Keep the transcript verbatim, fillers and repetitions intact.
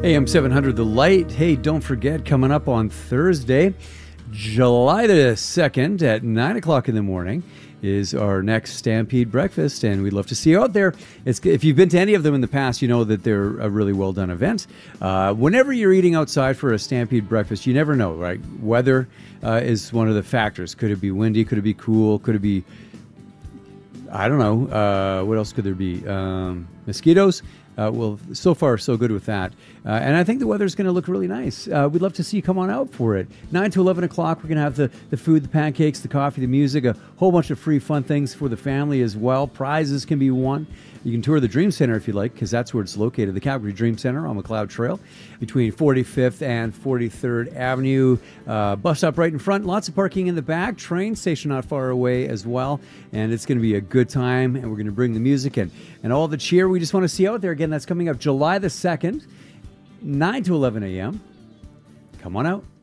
A M seven hundred The Light. Hey, don't forget, coming up on Thursday, July the second at nine o'clock in the morning is our next Stampede Breakfast, and we'd love to see you out there. It's, if you've been to any of them in the past, you know that they're a really well-done event. Uh, whenever you're eating outside for a Stampede Breakfast, you never know, right? Weather uh, is one of the factors. Could it be windy? Could it be cool? Could it be, I don't know, uh, what else could there be? Um, mosquitoes? Uh, well, so far, so good with that. Uh, and I think the weather's going to look really nice. Uh, we'd love to see you come on out for it. nine to eleven o'clock, we're going to have the, the food, the pancakes, the coffee, the music, a whole bunch of free fun things for the family as well. Prizes can be won. You can tour the Dream Center if you like, because that's where it's located, the Calgary Dream Center on McLeod Trail between forty-fifth and forty-third Avenue. Uh, bus stop right in front, lots of parking in the back, train station not far away as well. And it's going to be a good time, and we're going to bring the music and, and all the cheer we just want to see out there. Again, that's coming up July the second, nine to eleven a.m. Come on out.